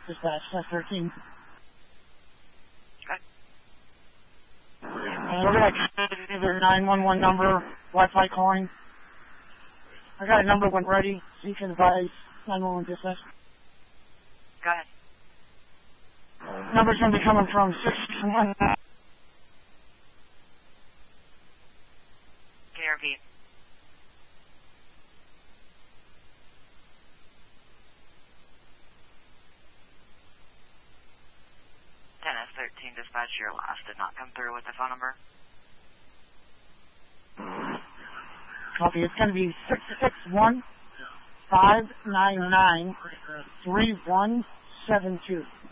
Dispatch, 13. Okay. And we're going to either 911 number, Wi-Fi calling. I got a number when ready, so you can advise 911 dispatch. Go ahead. Number's going to be coming from 611. Can you repeat? S13 dispatch, your last did not come through with the phone number. Copy. It's going to be 661-599-3172.